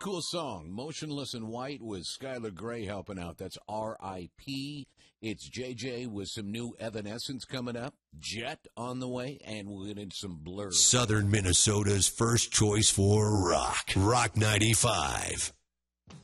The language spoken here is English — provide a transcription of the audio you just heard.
cool song. Motionless in White with Skylar Grey helping out. That's R.I.P. It's JJ with some new Evanescence coming up. Jet on the way, and we'll get into some Blur. Southern Minnesota's first choice for rock. Rock 95.